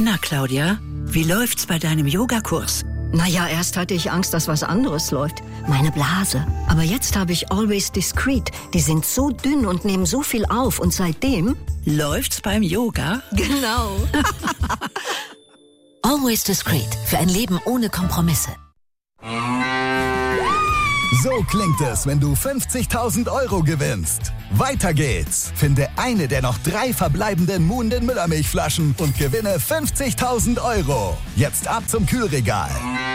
Na, Claudia, wie läuft's bei deinem Yogakurs? Naja, erst hatte ich Angst, dass was anderes läuft. Meine Blase. Aber jetzt habe ich Always Discreet. Die sind so dünn und nehmen so viel auf. Und seitdem... Läuft's beim Yoga? Genau. Always Discreet. Für ein Leben ohne Kompromisse. So klingt es, wenn du 50.000 € gewinnst. Weiter geht's. Finde eine der noch 3 verbleibenden Muhnden Müllermilchflaschen und gewinne 50.000 €. Jetzt ab zum Kühlregal.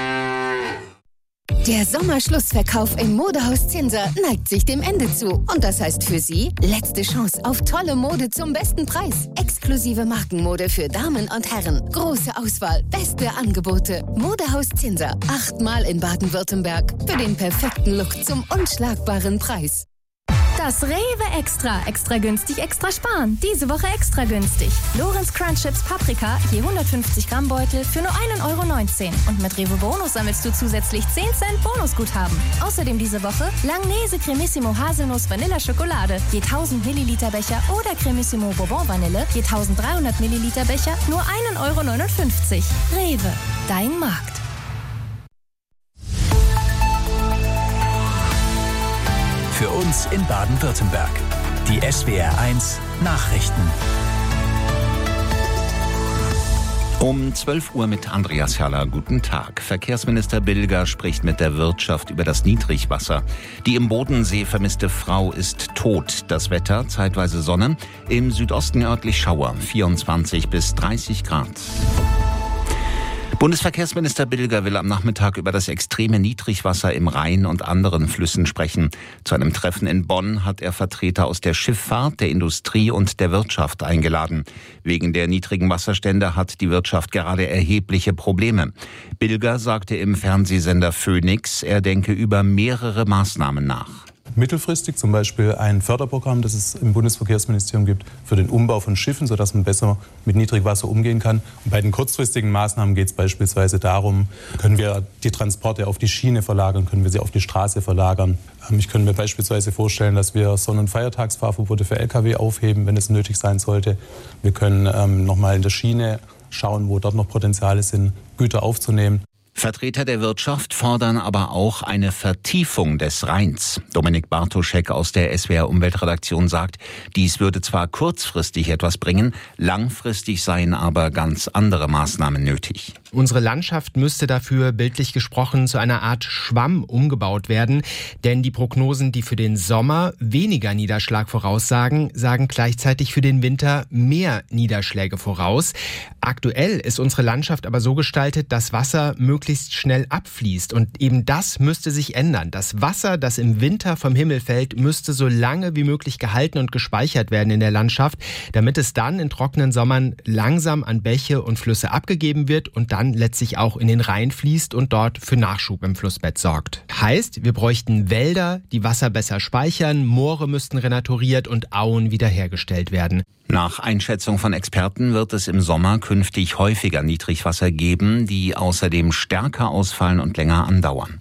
Der Sommerschlussverkauf im Modehaus Zinser neigt sich dem Ende zu. Und das heißt für Sie, letzte Chance auf tolle Mode zum besten Preis. Exklusive Markenmode für Damen und Herren. Große Auswahl, beste Angebote. Modehaus Zinser, 8-mal in Baden-Württemberg. Für den perfekten Look zum unschlagbaren Preis. Das Rewe Extra. Extra günstig, extra sparen. Diese Woche extra günstig. Lorenz Crunch Chips Paprika, je 150 Gramm Beutel für nur 1,19 €. Und mit Rewe Bonus sammelst du zusätzlich 10 Cent Bonusguthaben. Außerdem diese Woche Langnese Cremissimo Haselnuss Vanilla Schokolade, je 1000 Milliliter Becher oder Cremissimo Bourbon Vanille, je 1300 Milliliter Becher, nur 1,59 €. Rewe, dein Markt. Für uns in Baden-Württemberg. Die SWR1 Nachrichten. Um 12 Uhr mit Andreas Herrler. Guten Tag. Verkehrsminister Bilger spricht mit der Wirtschaft über das Niedrigwasser. Die im Bodensee vermisste Frau ist tot. Das Wetter, zeitweise Sonne. Im Südosten örtlich Schauer. 24 bis 30 Grad. Bundesverkehrsminister Bilger will am Nachmittag über das extreme Niedrigwasser im Rhein und anderen Flüssen sprechen. Zu einem Treffen in Bonn hat er Vertreter aus der Schifffahrt, der Industrie und der Wirtschaft eingeladen. Wegen der niedrigen Wasserstände hat die Wirtschaft gerade erhebliche Probleme. Bilger sagte im Fernsehsender Phoenix, er denke über mehrere Maßnahmen nach. Mittelfristig zum Beispiel ein Förderprogramm, das es im Bundesverkehrsministerium gibt, für den Umbau von Schiffen, sodass man besser mit Niedrigwasser umgehen kann. Und bei den kurzfristigen Maßnahmen geht es beispielsweise darum, können wir die Transporte auf die Schiene verlagern, können wir sie auf die Straße verlagern. Ich könnte mir beispielsweise vorstellen, dass wir Sonn- und Feiertagsfahrverbote für Lkw aufheben, wenn es nötig sein sollte. Wir können nochmal in der Schiene schauen, wo dort noch Potenziale sind, Güter aufzunehmen. Vertreter der Wirtschaft fordern aber auch eine Vertiefung des Rheins. Dominik Bartoschek aus der SWR-Umweltredaktion sagt, dies würde zwar kurzfristig etwas bringen, langfristig seien aber ganz andere Maßnahmen nötig. Unsere Landschaft müsste dafür, bildlich gesprochen, zu einer Art Schwamm umgebaut werden. Denn die Prognosen, die für den Sommer weniger Niederschlag voraussagen, sagen gleichzeitig für den Winter mehr Niederschläge voraus. Aktuell ist unsere Landschaft aber so gestaltet, dass Wasser möglichst schnell abfließt. Und eben das müsste sich ändern. Das Wasser, das im Winter vom Himmel fällt, müsste so lange wie möglich gehalten und gespeichert werden in der Landschaft, damit es dann in trockenen Sommern langsam an Bäche und Flüsse abgegeben wird und dann letztlich auch in den Rhein fließt und dort für Nachschub im Flussbett sorgt. Heißt, wir bräuchten Wälder, die Wasser besser speichern, Moore müssten renaturiert und Auen wiederhergestellt werden. Nach Einschätzung von Experten wird es im Sommer künftig häufiger Niedrigwasser geben, die außerdem stärker ausfallen und länger andauern.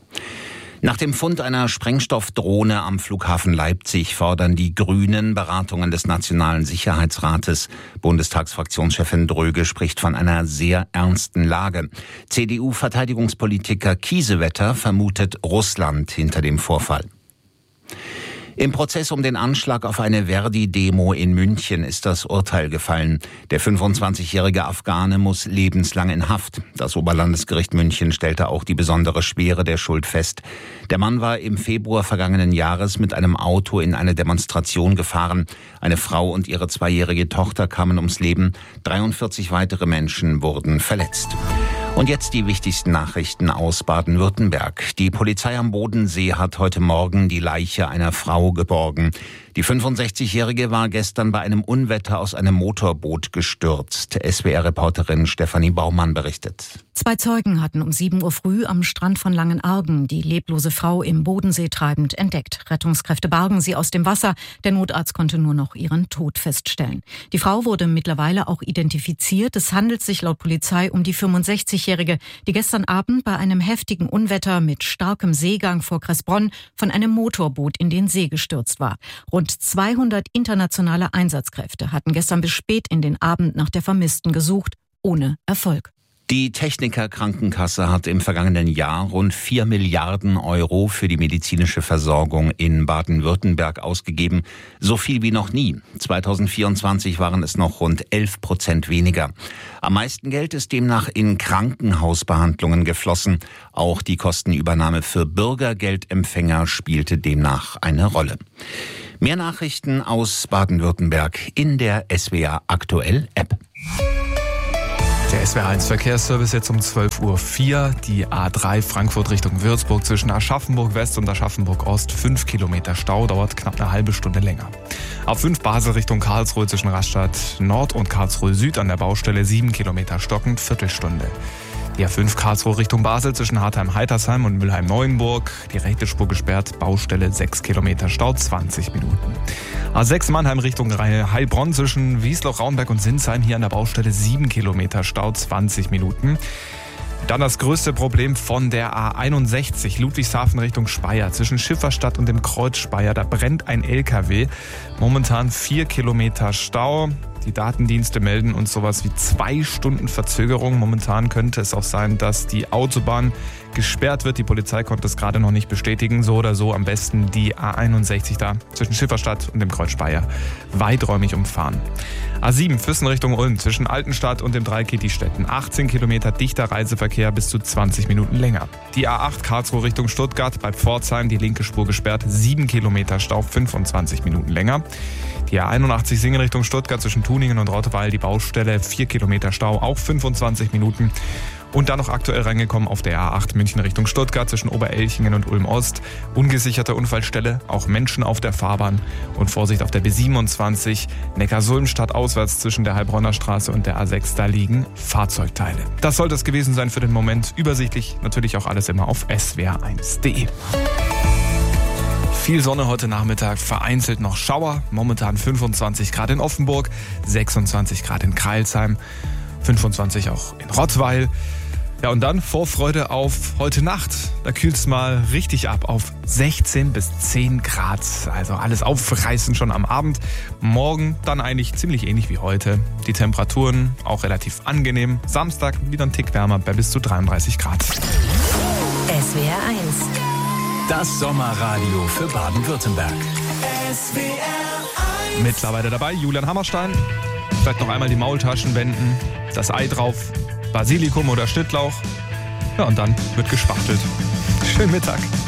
Nach dem Fund einer Sprengstoffdrohne am Flughafen Leipzig fordern die Grünen Beratungen des Nationalen Sicherheitsrates. Bundestagsfraktionschefin Dröge spricht von einer sehr ernsten Lage. CDU-Verteidigungspolitiker Kiesewetter vermutet Russland hinter dem Vorfall. Im Prozess um den Anschlag auf eine Verdi-Demo in München ist das Urteil gefallen. Der 25-jährige Afghane muss lebenslang in Haft. Das Oberlandesgericht München stellte auch die besondere Schwere der Schuld fest. Der Mann war im Februar vergangenen Jahres mit einem Auto in eine Demonstration gefahren. Eine Frau und ihre 2-jährige Tochter kamen ums Leben. 43 weitere Menschen wurden verletzt. Und jetzt die wichtigsten Nachrichten aus Baden-Württemberg. Die Polizei am Bodensee hat heute Morgen die Leiche einer Frau geborgen. Die 65-Jährige war gestern bei einem Unwetter aus einem Motorboot gestürzt. SWR-Reporterin Stefanie Baumann berichtet. 2 Zeugen hatten um 7 Uhr früh am Strand von Langenargen die leblose Frau im Bodensee treibend entdeckt. Rettungskräfte bargen sie aus dem Wasser. Der Notarzt konnte nur noch ihren Tod feststellen. Die Frau wurde mittlerweile auch identifiziert. Es handelt sich laut Polizei um die 65-Jährige, die gestern Abend bei einem heftigen Unwetter mit starkem Seegang vor Kressbronn von einem Motorboot in den See gestürzt war. Rund 200 internationale Einsatzkräfte hatten gestern bis spät in den Abend nach der Vermissten gesucht ohne Erfolg. Die Techniker Krankenkasse hat im vergangenen Jahr rund 4 Milliarden Euro für die medizinische Versorgung in Baden-Württemberg ausgegeben. So viel wie noch nie. 2024 waren es noch rund 11% weniger. Am meisten Geld ist demnach in Krankenhausbehandlungen geflossen. Auch die Kostenübernahme für Bürgergeldempfänger spielte demnach eine Rolle. Mehr Nachrichten aus Baden-Württemberg in der SWR Aktuell App. Der SWR1 Verkehrsservice jetzt um 12.04 Uhr. Die A3 Frankfurt Richtung Würzburg zwischen Aschaffenburg West und Aschaffenburg Ost 5 Kilometer Stau, dauert knapp eine halbe Stunde länger. A5 Basel Richtung Karlsruhe zwischen Rastatt Nord und Karlsruhe Süd an der Baustelle 7 Kilometer stockend, Viertelstunde. Die A5 Karlsruhe Richtung Basel zwischen Hartheim-Heitersheim und Mülheim-Neuenburg. Die rechte Spur gesperrt, Baustelle 6 Kilometer Stau, 20 Minuten. A6 Mannheim Richtung Heilbronn zwischen Wiesloch, Raunberg und Sinsheim. Hier an der Baustelle 7 Kilometer Stau, 20 Minuten. Dann das größte Problem von der A61 Ludwigshafen Richtung Speyer. Zwischen Schifferstadt und dem Kreuz Speyer, da brennt ein LKW. Momentan 4 Kilometer Stau. Die Datendienste melden uns sowas wie 2 Stunden Verzögerung. Momentan könnte es auch sein, dass die Autobahn gesperrt wird. Die Polizei konnte es gerade noch nicht bestätigen. So oder so am besten die A61 da zwischen Schifferstadt und dem Kreuz Speyer weiträumig umfahren. A7 Füssen Richtung Ulm zwischen Altenstadt und dem Dreieck Kietistetten. 18 Kilometer dichter Reiseverkehr, bis zu 20 Minuten länger. Die A8 Karlsruhe Richtung Stuttgart bei Pforzheim, die linke Spur gesperrt. 7 Kilometer Stau, 25 Minuten länger. Die A81 Singen Richtung Stuttgart zwischen Tuningen und Rottweil, die Baustelle 4 Kilometer Stau, auch 25 Minuten. Und dann noch aktuell reingekommen auf der A8 München Richtung Stuttgart zwischen Oberelchingen und Ulm-Ost. Ungesicherte Unfallstelle, auch Menschen auf der Fahrbahn. Und Vorsicht auf der B27 Neckarsulm stadtauswärts zwischen der Heilbronner Straße und der A6. Da liegen Fahrzeugteile. Das sollte es gewesen sein für den Moment. Übersichtlich natürlich auch alles immer auf swr1.de. Viel Sonne heute Nachmittag, vereinzelt noch Schauer. Momentan 25 Grad in Offenburg, 26 Grad in Crailsheim, 25 auch in Rottweil. Ja, und dann Vorfreude auf heute Nacht. Da kühlt es mal richtig ab auf 16 bis 10 Grad. Also alles aufreißen schon am Abend. Morgen dann eigentlich ziemlich ähnlich wie heute. Die Temperaturen auch relativ angenehm. Samstag wieder ein Tick wärmer bei bis zu 33 Grad. SWR1. Das Sommerradio für Baden-Württemberg. Mittlerweile dabei Julian Hammerstein. Vielleicht noch einmal die Maultaschen wenden, das Ei drauf, Basilikum oder Schnittlauch. Ja, und dann wird gespachtelt. Schönen Mittag.